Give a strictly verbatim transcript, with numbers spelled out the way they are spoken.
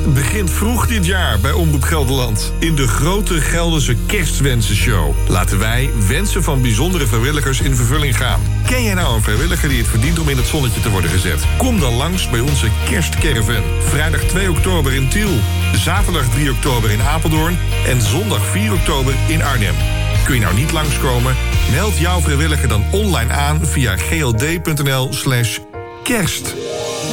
begint vroeg dit jaar bij Omroep Gelderland. In de grote Gelderse Kerstwensenshow laten wij wensen van bijzondere vrijwilligers in vervulling gaan. Ken jij nou een vrijwilliger die het verdient om in het zonnetje te worden gezet? Kom dan langs bij onze kerstcaravan. Vrijdag twee oktober in Tiel, zaterdag drie oktober in Apeldoorn en zondag vier oktober in Arnhem. Kun je nou niet langskomen? Meld jouw vrijwilliger dan online aan via gld.nl slash kerst.